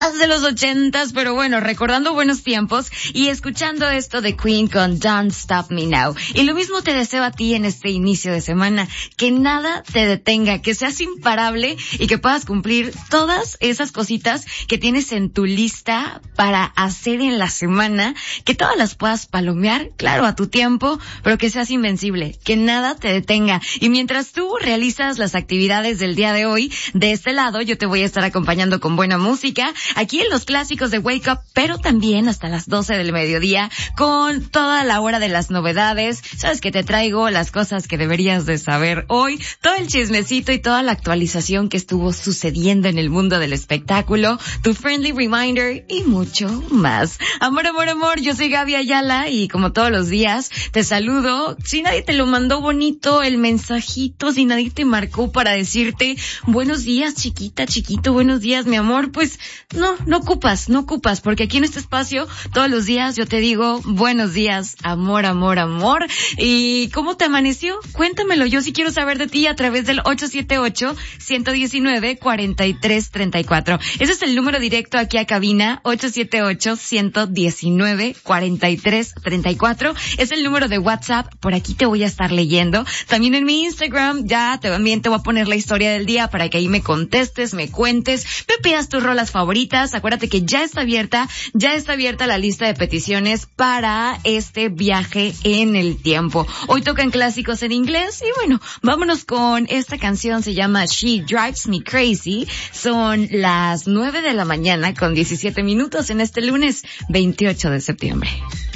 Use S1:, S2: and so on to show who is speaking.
S1: de los 80s, pero bueno, recordando buenos tiempos y escuchando esto de Queen con Don't Stop Me Now. Y lo mismo te deseo a ti en este inicio de semana, que nada te detenga, que seas imparable y que puedas cumplir todas esas cositas que tienes en tu lista para hacer en la semana, que todas las puedas palomear, claro, a tu tiempo, pero que seas invencible, que nada te detenga. Y mientras tú realizas las actividades del día de hoy, de este lado yo te voy a estar acompañando con buena música, aquí en los clásicos de Wake Up, pero también hasta las 12 del mediodía con toda la hora de las novedades. Sabes que te traigo las cosas que deberías de saber hoy, todo el chismecito y toda la actualización que estuvo sucediendo en el mundo del espectáculo, tu friendly reminder y mucho más. Amor, amor, amor, yo soy Gaby Ayala y como todos los días te saludo. Si nadie te lo mandó bonito el mensajito, si nadie te marcó para decirte buenos días chiquita, chiquito, buenos días mi amor, pues no ocupas, porque aquí en este espacio todos los días yo te digo buenos días, amor, amor, amor. ¿Y cómo te amaneció? Cuéntamelo, yo sí quiero saber de ti a través del 878-119-4334. Ese es el número directo aquí a cabina, 878-119-4334. Es el número de WhatsApp, por aquí te voy a estar leyendo. También en mi Instagram, también te voy a poner la historia del día para que ahí me contestes, me cuentes, me pidas tus rolas favoritas. Acuérdate que ya está abierta la lista de peticiones para este viaje en el tiempo. Hoy tocan clásicos en inglés y bueno, vámonos con esta canción, se llama She Drives Me Crazy. Son las 9 de la mañana con 17 minutos en este lunes 28 de septiembre.